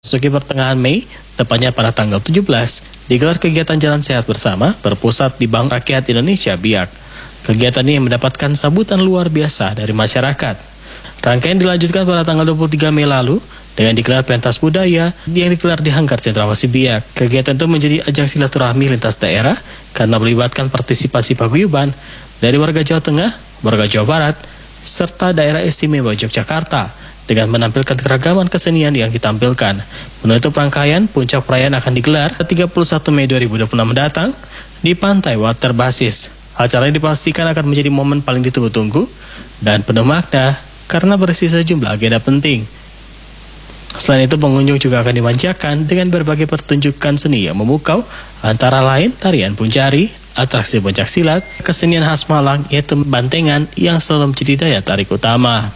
Memasuki pertengahan Mei, tepatnya pada tanggal 17, digelar kegiatan Jalan Sehat Bersama berpusat di Bank Rakyat Indonesia (BIAK). Kegiatan ini mendapatkan sambutan luar biasa dari masyarakat. Rangkaian dilanjutkan pada tanggal 23 Mei lalu dengan digelar pentas budaya yang digelar di Hanggar Cendrawasih BIAK. Kegiatan itu menjadi ajang silaturahmi lintas daerah karena melibatkan partisipasi paguyuban dari warga Jawa Tengah, warga Jawa Barat, serta daerah istimewa Yogyakarta dengan menampilkan keragaman kesenian yang ditampilkan. Menutup rangkaian, puncak perayaan akan digelar 31 Mei 2026 mendatang di Pantai Water Basis. Acara ini dipastikan akan menjadi momen paling ditunggu-tunggu dan penuh makna karena berisi sejumlah agenda penting. Selain itu, pengunjung juga akan dimanjakan dengan berbagai pertunjukan seni yang memukau, antara lain tarian puncari, atraksi pencak silat, kesenian khas Malang yaitu bantengan yang selalu menjadi daya tarik utama.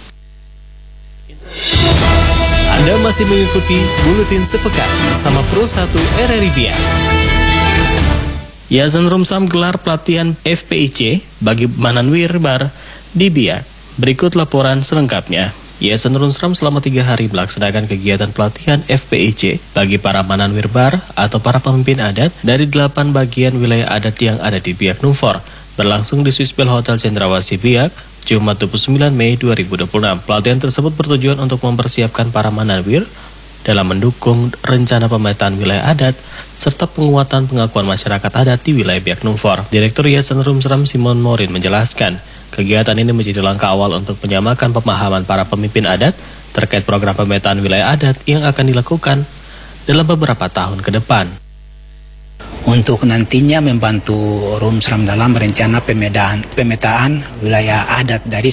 Anda masih mengikuti Buletin Sepekan bersama Pro 1 RRI BIAK. Yayasan Rumsam gelar pelatihan FPIC bagi Mananwirbar di BIAK. Berikut laporan selengkapnya. Yayasan Rumsam selama 3 hari melaksanakan kegiatan pelatihan FPIC bagi para Mananwirbar atau para pemimpin adat dari 8 bagian wilayah adat yang ada di BIAK Numfor, berlangsung di Swisspel Hotel Cendrawasih BIAK, Jumat 29 Mei 2026. Pelatihan tersebut bertujuan untuk mempersiapkan para Mananwir dalam mendukung rencana pemetaan wilayah adat serta penguatan pengakuan masyarakat adat di wilayah BIAK Numfor. Direktur Yayasan Rumsam Simon Morin menjelaskan, kegiatan ini menjadi langkah awal untuk menyamakan pemahaman para pemimpin adat terkait program pemetaan wilayah adat yang akan dilakukan dalam beberapa tahun ke depan. Untuk nantinya membantu Rumsam dalam rencana pemetaan wilayah adat dari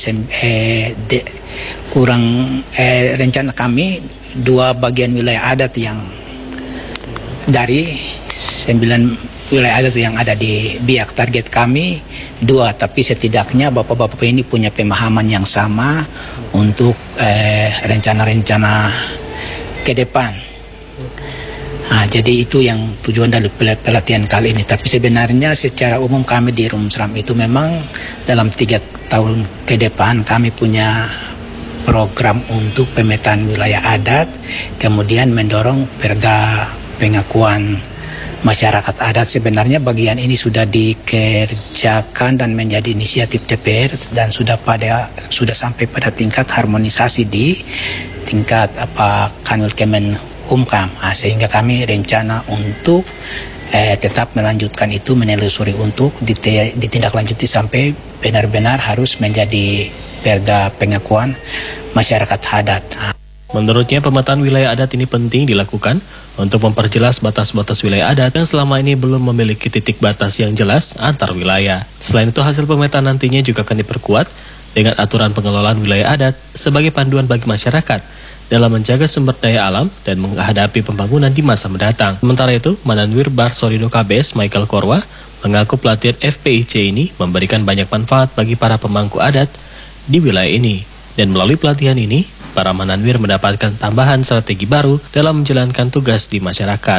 rencana kami 2 bagian wilayah adat yang dari 9 wilayah adat yang ada di BIAK. Target kami 2, tapi setidaknya bapak-bapak ini punya pemahaman yang sama untuk rencana-rencana ke depan. Nah, jadi itu yang tujuan dari pelatihan kali ini. Tapi sebenarnya secara umum kami di Rumsam itu memang dalam 3 tahun ke depan kami punya program untuk pemetaan wilayah adat, kemudian mendorong perda pengakuan masyarakat adat. Sebenarnya bagian ini sudah dikerjakan dan menjadi inisiatif DPR dan sudah sampai pada tingkat harmonisasi di tingkat Kanwil Kemenkumham. Sehingga kami rencana untuk tetap melanjutkan itu, menelusuri untuk ditindaklanjuti sampai benar-benar harus menjadi perda pengakuan masyarakat adat. Menurutnya, pemetaan wilayah adat ini penting dilakukan untuk memperjelas batas-batas wilayah adat yang selama ini belum memiliki titik batas yang jelas antar wilayah. Selain itu, hasil pemetaan nantinya juga akan diperkuat dengan aturan pengelolaan wilayah adat sebagai panduan bagi masyarakat dalam menjaga sumber daya alam dan menghadapi pembangunan di masa mendatang. Sementara itu, Mananwirbar Sorido KBS Michael Korwa mengaku pelatihan FPIC ini memberikan banyak manfaat bagi para pemangku adat di wilayah ini. Dan melalui pelatihan ini, para Mananwir mendapatkan tambahan strategi baru dalam menjalankan tugas di masyarakat.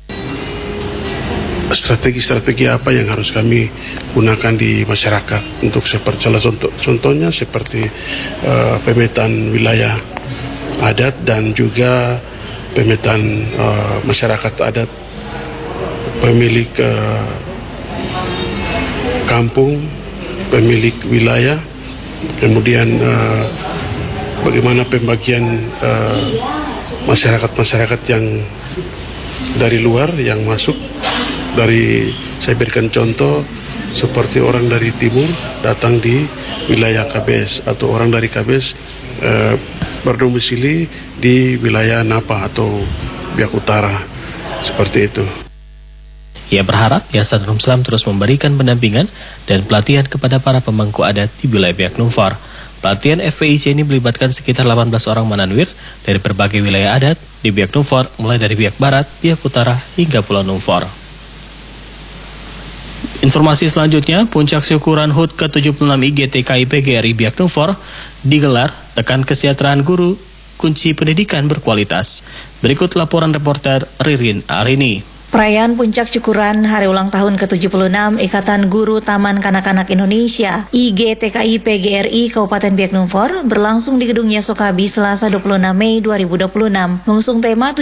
Strategi-strategi apa yang harus kami gunakan di masyarakat untuk contohnya seperti pemetaan wilayah adat dan juga pemetaan masyarakat adat, pemilik kampung, pemilik wilayah, kemudian bagaimana pembagian masyarakat-masyarakat yang dari luar yang masuk. Saya berikan contoh seperti orang dari timur datang di wilayah KBS atau orang dari KBS berdomisili di wilayah Napa atau BIAK Utara, seperti itu. Ia berharap Yayasan Rumsam terus memberikan pendampingan dan pelatihan kepada para pemangku adat di wilayah BIAK Numfor. Pelatihan FPIC ini melibatkan sekitar 18 orang Mananwir dari berbagai wilayah adat di BIAK Numfor, mulai dari BIAK Barat, BIAK Utara, hingga Pulau Numfor. Informasi selanjutnya, puncak syukuran HUT ke-76 IGTK IPGRI BIAK Numfor digelar, tekan kesejahteraan guru, kunci pendidikan berkualitas. Berikut laporan reporter Ririn Arini. Perayaan Puncak Syukuran Hari Ulang Tahun ke-76 Ikatan Guru Taman Kanak-Kanak Indonesia IGTKI PGRI Kabupaten Biak Numfor berlangsung di Gedung Yasokabi Selasa 26 Mei 2026 mengusung tema